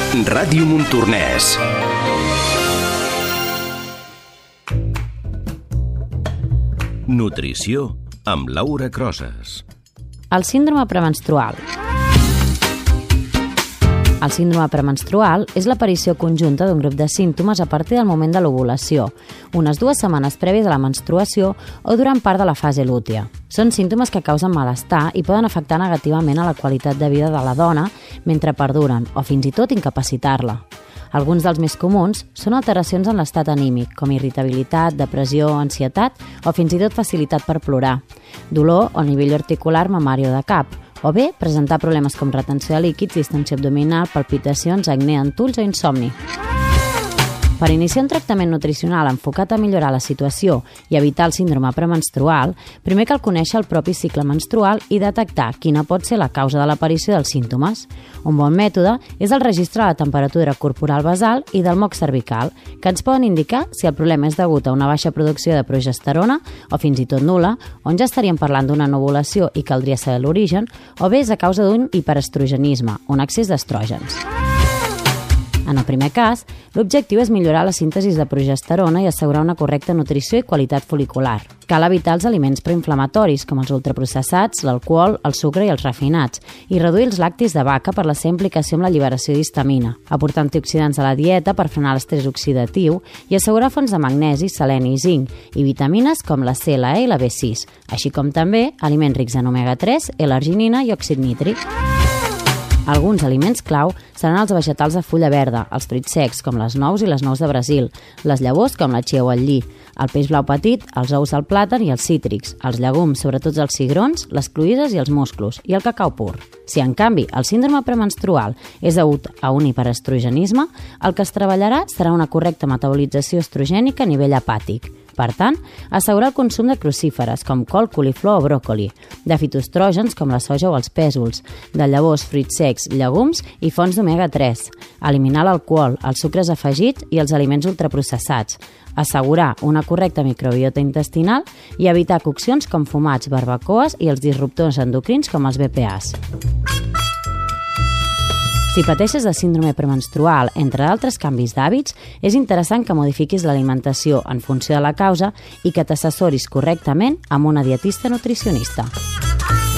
Ràdio Montornès. Nutrició amb Laura Crosas. El síndrome premenstrual. El síndrome premenstrual és l'aparició conjunta d'un grup de símptomes a partir del moment de l'ovulació, unes 2 setmanes prèvies a la menstruació o durant part de la fase lútea. Són símptomes que causen malestar i poden afectar negativament a la qualitat de vida de la dona mentre perduren o fins i tot incapacitar-la. Alguns dels més comuns són alteracions en l'estat anímic, com irritabilitat, depressió, ansietat o fins i tot facilitat per plorar, dolor o nivell articular mamari o de cap, o bé presentar problemes com retenció de líquids, distensió abdominal, palpitacions, acné en tulls o insomni. Per iniciar un tractament nutricional enfocat a millorar la situació i evitar el síndrome premenstrual, primer cal conèixer el propi cicle menstrual i detectar quina pot ser la causa de l'aparició dels símptomes. Un bon mètode és el registre de la temperatura corporal basal i del moc cervical, que ens poden indicar si el problema és degut a una baixa producció de progesterona o fins i tot nul·la, on ja estaríem parlant d'una ovulació i caldria saber l'origen, o bé és a causa d'un hiperestrogenisme, un excés d'estrògens. En el primer cas, l'objectiu és millorar la síntesi de progesterona i assegurar una correcta nutrició i qualitat fol·licular. Cal evitar els aliments proinflamatoris, com els ultraprocessats, l'alcohol, el sucre i els refinats, i reduir els lactis de vaca per la seva implicació amb l'alliberació d'histamina, aportar antioxidants a la dieta per frenar l'estrès oxidatiu i assegurar fonts de magnesi, seleni i zinc, i vitamines com la C, la E i la B6, així com també aliments rics en omega-3, L-arginina i òxid nítric. Alguns aliments clau seran els vegetals de fulla verda, els fruits secs, com les nous i les nous de Brasil, les llavors, com la chia o el lli, el peix blau petit, els ous del plàtan i els cítrics, els llegums, sobretot els cigrons, les cloïdes i els musclos, i el cacau pur. Si, en canvi, el síndrome premenstrual és degut a un hiperestrogenisme, el que es treballarà serà una correcta metabolització estrogènica a nivell hepàtic. Per tant, assegurar el consum de crucíferes com col, coliflor o bròcoli, de fitoestrògens com la soja o els pèsols, de llavors, fruits secs, llegums i fonts d'omega-3, eliminar l'alcohol, els sucres afegits i els aliments ultraprocessats, assegurar una correcta microbiota intestinal i evitar coccions com fumats, barbacoes i els disruptors endocrins com els BPAs. Si pateixes de síndrome premenstrual, entre altres canvis d'hàbits, és interessant que modifiquis l'alimentació en funció de la causa i que t'assessoris correctament amb una dietista nutricionista.